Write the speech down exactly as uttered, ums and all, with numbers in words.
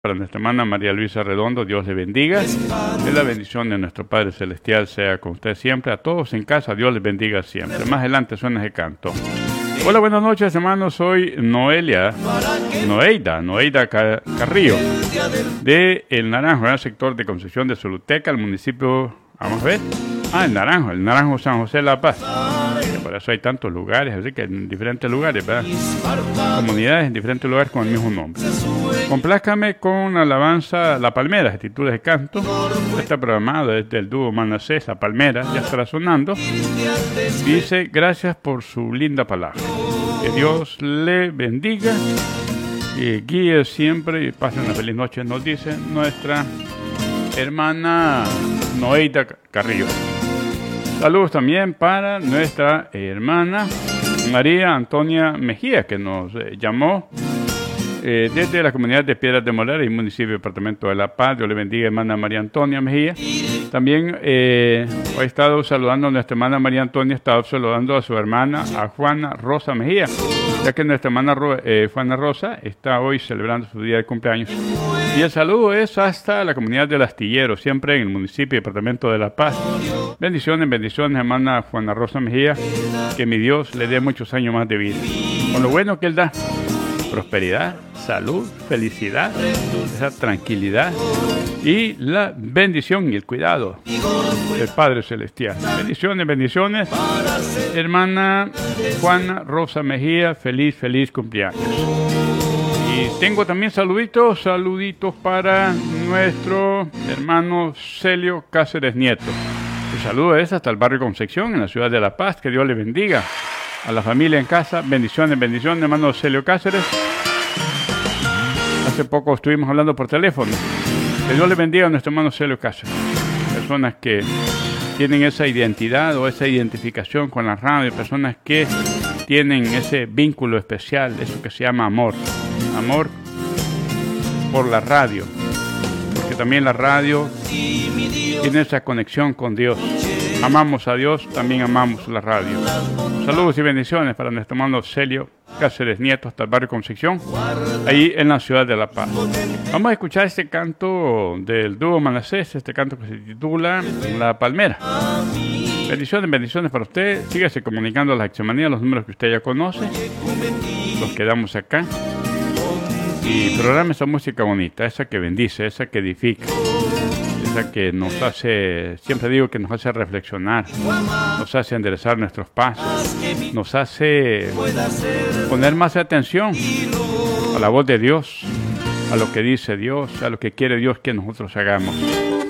Para nuestra hermana María Luisa Redondo, Dios le bendiga. Que la bendición de nuestro Padre Celestial sea con usted siempre. A todos en casa, Dios les bendiga siempre. Más adelante suena ese canto. Hola, buenas noches, hermanos. Soy Noelia, Noeida, Noeida Carrillo, de El Naranjo, en el sector de Concepción de Soluteca, el municipio, vamos a ver, ah, El Naranjo, El Naranjo San José de La Paz. Por eso hay tantos lugares, así que en diferentes lugares, ¿verdad? Comunidades en diferentes lugares con el mismo nombre. Complázcame con la alabanza La Palmera, actitudes de canto. Está programado desde el dúo Manasés, La Palmera, ya estará sonando. Dice, gracias por su linda palabra. Que Dios le bendiga y guíe siempre y pasen una feliz noche, nos dice nuestra hermana Noeida Carrillo. Saludos también para nuestra hermana María Antonia Mejía, que nos eh, llamó eh, desde la comunidad de Piedras de Molera y municipio departamento de La Paz. Dios le bendiga, hermana María Antonia Mejía. También eh, he estado saludando a nuestra hermana María Antonia, he estado saludando a su hermana, a Juana Rosa Mejía, ya que nuestra hermana eh, Juana Rosa está hoy celebrando su día de cumpleaños. Y el saludo es hasta la comunidad del Astillero, siempre en el municipio y departamento de La Paz. Bendiciones, bendiciones, hermana Juana Rosa Mejía, que mi Dios le dé muchos años más de vida. Con lo bueno que Él da, prosperidad, salud, felicidad, esa tranquilidad y la bendición y el cuidado del Padre Celestial. Bendiciones, bendiciones, hermana Juana Rosa Mejía, feliz, feliz cumpleaños. Y tengo también saluditos, saluditos para nuestro hermano Celio Cáceres Nieto. Un saludo es hasta el barrio Concepción, en la ciudad de La Paz. Que Dios le bendiga a la familia en casa. Bendiciones, bendiciones, hermano Celio Cáceres. Hace poco estuvimos hablando por teléfono. Que Dios le bendiga a nuestro hermano Celio Cáceres. Personas que tienen esa identidad o esa identificación con la radio, personas que tienen ese vínculo especial, eso que se llama amor. Amor por la radio, porque también la radio tiene esa conexión con Dios. Amamos a Dios, también amamos la radio. Saludos y bendiciones para nuestro hermano Celio Cáceres Nieto, hasta el barrio Concepción, ahí en la ciudad de La Paz. Vamos a escuchar este canto del dúo Manasés, este canto que se titula La Palmera. Bendiciones, bendiciones para usted. Sígase comunicando a la Hexamanía, los números que usted ya conoce. Los quedamos acá. Y programa esa música bonita, esa que bendice, esa que edifica, esa que nos hace, siempre digo que nos hace reflexionar, nos hace enderezar nuestros pasos, nos hace poner más atención a la voz de Dios, a lo que dice Dios, a lo que quiere Dios que nosotros hagamos.